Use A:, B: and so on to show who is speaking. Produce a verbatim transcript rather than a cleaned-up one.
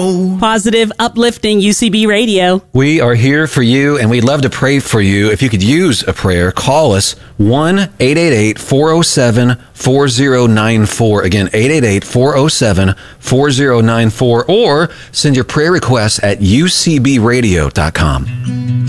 A: Positive, uplifting U C B Radio.
B: We are here for you, and we'd love to pray for you. If you could use a prayer, call us one eight eight eight, four oh seven, four oh nine four. Again, eight eight eight, four oh seven, four oh nine four. Or send your prayer requests at u c b radio dot com.